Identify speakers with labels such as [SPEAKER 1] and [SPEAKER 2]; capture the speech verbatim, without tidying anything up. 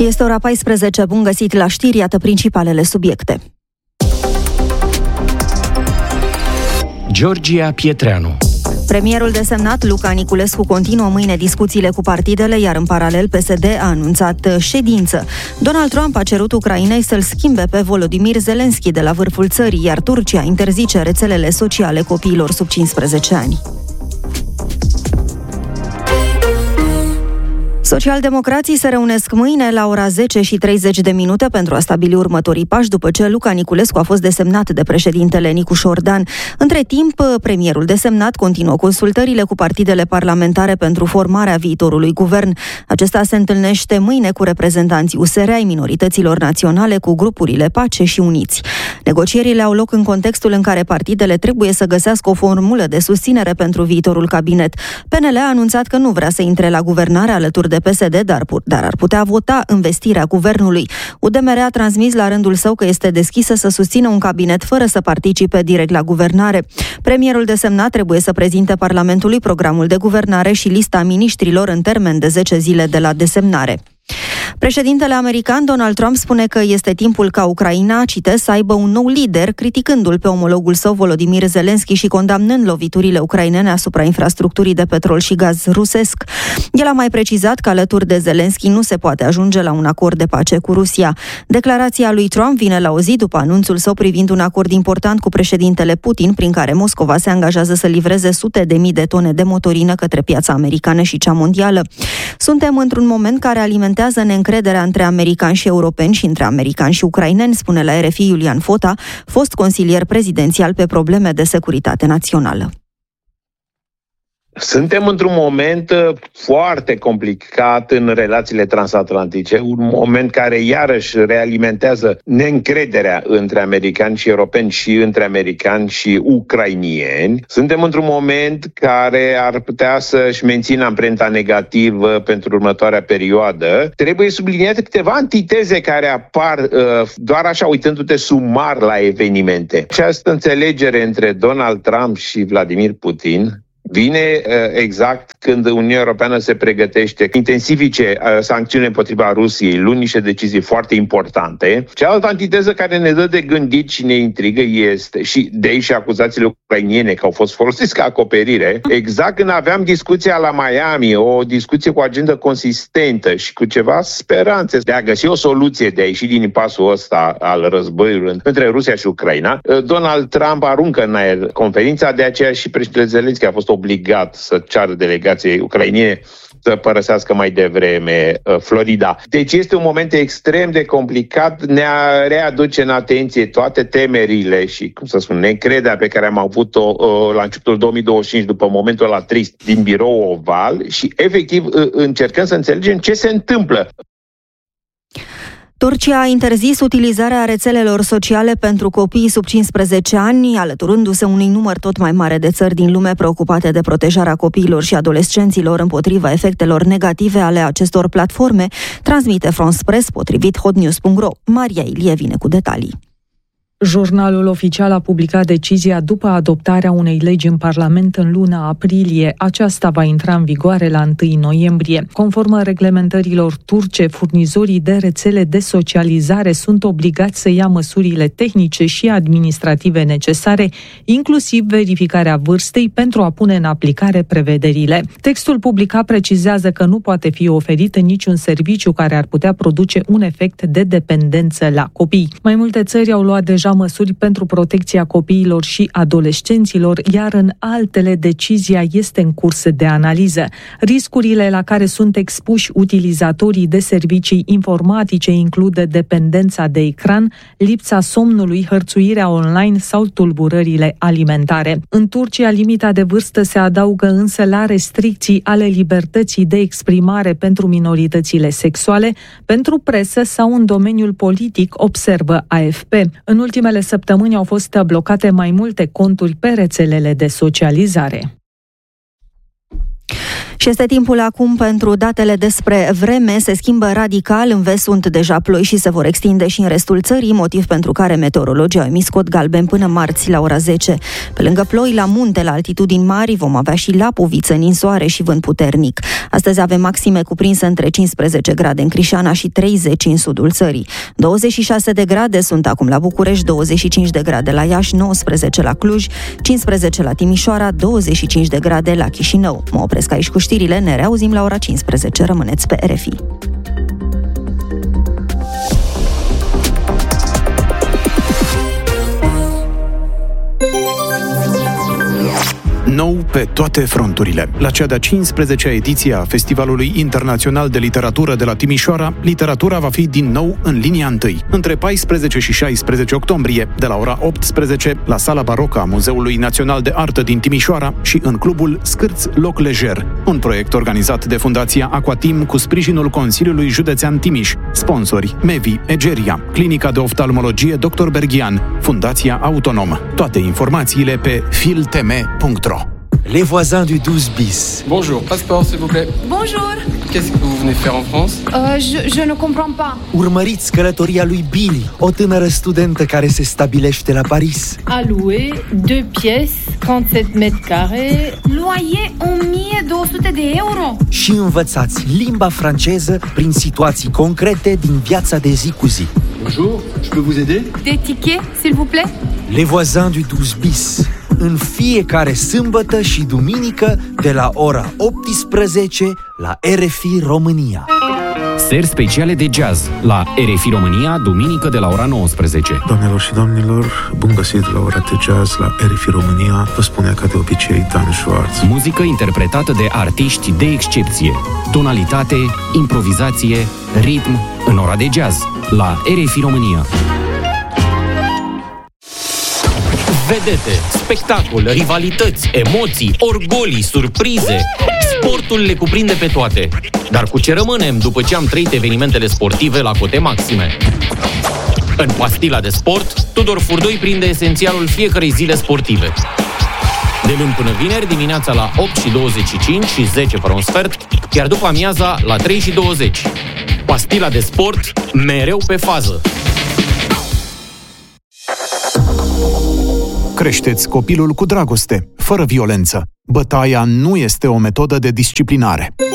[SPEAKER 1] Este ora paisprezece, bun găsit la știri, iată principalele subiecte.
[SPEAKER 2] Georgia Pietreanu.
[SPEAKER 1] Premierul desemnat Luca Niculescu continuă mâine discuțiile cu partidele, iar în paralel P S D a anunțat ședință. Donald Trump a cerut Ucrainei să-l schimbe pe Volodymyr Zelensky de la vârful țării, iar Turcia interzice rețelele sociale copiilor sub cincisprezece ani. Socialdemocrații se reunesc mâine la ora zece și treizeci de minute pentru a stabili următorii pași după ce Luca Niculescu a fost desemnat de președintele Nicu Șordan. Între timp, premierul desemnat continuă consultările cu partidele parlamentare pentru formarea viitorului guvern. Acesta se întâlnește mâine cu reprezentanții U S R ai minorităților naționale, cu grupurile Pace și Uniți. Negocierile au loc în contextul în care partidele trebuie să găsească o formulă de susținere pentru viitorul cabinet. P N L a anunțat că nu vrea să intre la guvernare alături de P S D, dar, dar ar putea vota învestirea guvernului. U D M R a transmis la rândul său că este deschisă să susțină un cabinet fără să participe direct la guvernare. Premierul desemnat trebuie să prezinte Parlamentului programul de guvernare și lista miniștrilor în termen de zece zile de la desemnare. Președintele american Donald Trump spune că este timpul ca Ucraina, citez, să aibă un nou lider, criticându-l pe omologul său Volodymyr Zelensky și condamnând loviturile ucrainene asupra infrastructurii de petrol și gaz rusesc. El a mai precizat că alături de Zelensky nu se poate ajunge la un acord de pace cu Rusia. Declarația lui Trump vine la o zi după anunțul său privind un acord important cu președintele Putin, prin care Moscova se angajează să livreze sute de mii de tone de motorină către piața americană și cea mondială. Suntem într-un moment care alimentează neîncrederea între americani și europeni și între americani și ucraineni, spune la R F I Iulian Fota, fost consilier prezidențial pe probleme de securitate națională.
[SPEAKER 3] Suntem într-un moment foarte complicat în relațiile transatlantice, un moment care iarăși realimentează neîncrederea între americani și europeni și între americani și ucrainieni. Suntem într-un moment care ar putea să-și mențină amprenta negativă pentru următoarea perioadă. Trebuie subliniate câteva antiteze care apar uh, doar așa, uitându-te sumar la evenimente. Această înțelegere între Donald Trump și Vladimir Putin vine exact când Uniunea Europeană se pregătește intensifice sancțiuni împotriva Rusiei, luând niște decizii foarte importante. Cealaltă antiteză care ne dă de gândit și ne intrigă este, și de aici acuzațiile ucrainiene că au fost folosiți ca acoperire, exact când aveam discuția la Miami, o discuție cu agendă consistentă și cu ceva speranțe de a găsi o soluție de a ieși din impasul ăsta al războiului între Rusia și Ucraina, Donald Trump aruncă în aer conferința, de aceea și președintele Zelensky a fost obligat să ceară delegației ucrainene să părăsească mai devreme Florida. Deci este un moment extrem de complicat, ne readuce în atenție toate temerile și, cum să spun, neîncrederea pe care am avut-o la începutul două mii douăzeci și cinci, după momentul ăla trist din birou oval, și efectiv încercăm să înțelegem ce se întâmplă.
[SPEAKER 1] Turcia a interzis utilizarea rețelelor sociale pentru copiii sub cincisprezece ani, alăturându-se unui număr tot mai mare de țări din lume preocupate de protejarea copiilor și adolescenților împotriva efectelor negative ale acestor platforme, transmite France Press, potrivit hotnews punct ro. Maria Ilie vine cu detalii.
[SPEAKER 4] Jurnalul oficial a publicat decizia după adoptarea unei legi în Parlament în luna aprilie. Aceasta va intra în vigoare la întâi noiembrie. Conform reglementărilor turce, furnizorii de rețele de socializare sunt obligați să ia măsurile tehnice și administrative necesare, inclusiv verificarea vârstei, pentru a pune în aplicare prevederile. Textul publicat precizează că nu poate fi oferit niciun serviciu care ar putea produce un efect de dependență la copii. Mai multe țări au luat deja măsuri pentru protecția copiilor și adolescenților, iar în altele decizia este în curs de analiză. Riscurile la care sunt expuși utilizatorii de servicii informatice includ dependența de ecran, lipsa somnului, hărțuirea online sau tulburările alimentare. În Turcia, limita de vârstă se adaugă însă la restricții ale libertății de exprimare pentru minoritățile sexuale, pentru presă sau în domeniul politic, observă A F P. În ultimele săptămâni au fost blocate mai multe conturi pe rețelele de socializare.
[SPEAKER 1] Și este timpul acum pentru datele despre vreme. Se schimbă radical, în vest sunt deja ploi și se vor extinde și în restul țării, motiv pentru care meteorologii au emis cod galben până marți la ora zece. Pe lângă ploi, la munte, la altitudini mari, vom avea și lapoviță, ninsoare și vânt puternic. Astăzi avem maxime cuprinse între cincisprezece grade în Crișana și treizeci în sudul țării. douăzeci și șase de grade sunt acum la București, douăzeci și cinci de grade la Iași, nouăsprezece la Cluj, cincisprezece la Timișoara, douăzeci și cinci de grade la Chișinău. Mă opresc aici cu știrile, ne reauzim la ora cincisprezece. Rămâneți pe R F I.
[SPEAKER 2] Nou pe toate fronturile. La cea de-a cincisprezecea ediție a Festivalului Internațional de Literatură de la Timișoara, literatura va fi din nou în linia întâi. Între paisprezece și șaisprezece octombrie, de la ora optsprezece, la Sala Barocă a Muzeului Național de Artă din Timișoara și în clubul Scârț Loc Lejer, un proiect organizat de Fundația Aquatim cu sprijinul Consiliului Județean Timiș, sponsori Mevi, Egeria, Clinica de Oftalmologie doctor Berghian, Fundația Autonom. Toate informațiile pe filteme punct ro.
[SPEAKER 5] Les voisins du douze bis.
[SPEAKER 6] Bonjour, passeport s'il vous plaît.
[SPEAKER 7] Bonjour.
[SPEAKER 6] Qu'est-ce que vous venez faire en France?
[SPEAKER 7] Euh, je, je ne comprends pas.
[SPEAKER 5] Urmăriți călătoria lui Billy, o tânără studentă care se stabilește la Paris.
[SPEAKER 8] A louer, deux pièces, trente-sept mètres carrés.
[SPEAKER 7] Loyer o mie două sute de euro.
[SPEAKER 5] Și învățați limba franceză prin situații concrete din viața de zi cu zi.
[SPEAKER 6] Bonjour, je peux vous aider?
[SPEAKER 7] Des tickets, s'il vous plaît?
[SPEAKER 5] Les voisins du douze bis. În fiecare sâmbătă și duminică de la ora optsprezece la R F I România.
[SPEAKER 9] Seri speciale de jazz la R F I România, duminică de la ora nouăsprezece.
[SPEAKER 10] Doamnelor și domnilor, bun găsit la ora de jazz la R F I România. Vă spune ca de obicei Dan Schwartz.
[SPEAKER 9] Muzică interpretată de artiști de excepție. Tonalitate, improvizație, ritm în ora de jazz la R F I România.
[SPEAKER 11] Vedete, spectacol, rivalități, emoții, orgolii, surprize. Sportul le cuprinde pe toate. Dar cu ce rămânem după ce am trăit evenimentele sportive la cote maxime? În Pastila de Sport, Tudor Furdoi prinde esențialul fiecărei zile sportive. De luni până vineri, dimineața la opt și douăzeci și cinci și zece fără un sfert, iar după amiaza la trei și douăzeci. Pastila de Sport, mereu pe fază.
[SPEAKER 2] Creșteți copilul cu dragoste, fără violență. Bătaia nu este o metodă de disciplinare.